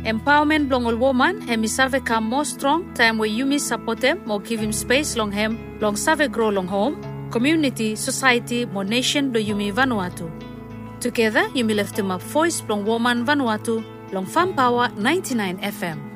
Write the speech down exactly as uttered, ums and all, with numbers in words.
Empowerment blong ol woman hemi save come more strong time where Yumi support him more give him space long him long save grow long home community society more nation do Yumi Vanuatu. Together Yumi lift him up voice blong woman Vanuatu long Farm Power ninety-nine F M.